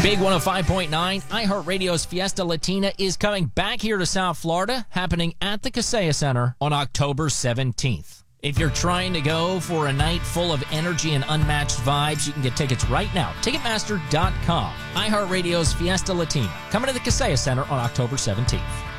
Big 105.9, iHeartRadio's Fiesta Latina is coming back here to South Florida, happening at the Kaseya Center on October 17th. If you're trying to go for a night full of energy and unmatched vibes, you can get tickets right now. Ticketmaster.com. iHeartRadio's Fiesta Latina, coming to the Kaseya Center on October 17th.